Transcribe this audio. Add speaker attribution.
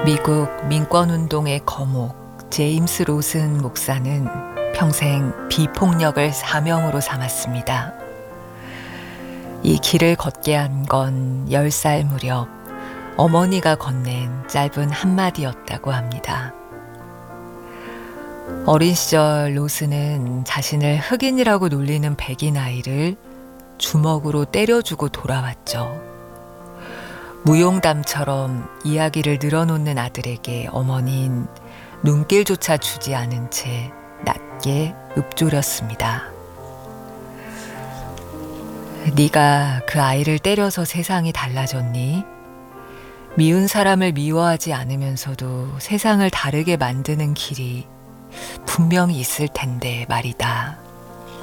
Speaker 1: 미국 민권운동의 거목 제임스 로슨 목사는 평생 비폭력을 사명으로 삼았습니다. 이 길을 걷게 한 건 10살 무렵 어머니가 건넨 짧은 한마디였다고 합니다. 어린 시절 로슨은 자신을 흑인이라고 놀리는 백인 아이를 주먹으로 때려주고 돌아왔죠. 무용담처럼 이야기를 늘어놓는 아들에게 어머니는 눈길조차 주지 않은 채 낮게 읊조렸습니다. 네가 그 아이를 때려서 세상이 달라졌니? 미운 사람을 미워하지 않으면서도 세상을 다르게 만드는 길이 분명히 있을 텐데 말이다.